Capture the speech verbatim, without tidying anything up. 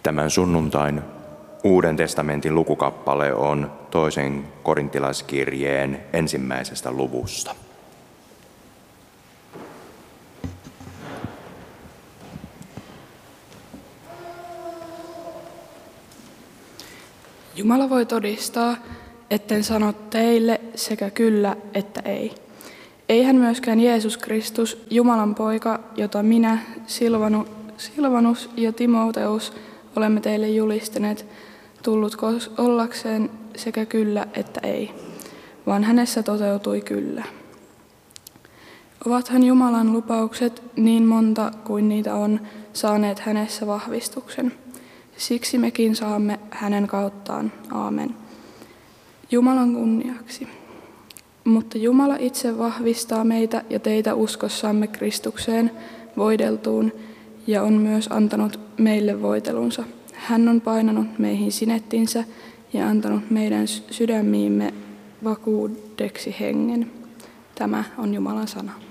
Tämän sunnuntain Uuden testamentin lukukappale on toisen korintilaiskirjeen ensimmäisestä luvusta. Jumala voi todistaa, etten sano teille sekä kyllä että ei. Eihän myöskään Jeesus Kristus, Jumalan poika, jota minä, Silvanu, Silvanus ja Timoteus olemme teille julistaneet, tullut ollakseen sekä kyllä että ei, vaan hänessä toteutui kyllä. Ovathan Jumalan lupaukset niin monta kuin niitä on saaneet hänessä vahvistuksen. Siksi mekin saamme hänen kauttaan. Aamen. Jumalan kunniaksi. Mutta Jumala itse vahvistaa meitä ja teitä uskossamme Kristukseen voideltuun ja on myös antanut meille voitelunsa. Hän on painanut meihin sinettinsä ja antanut meidän sydämiimme vakuudeksi hengen. Tämä on Jumalan sana.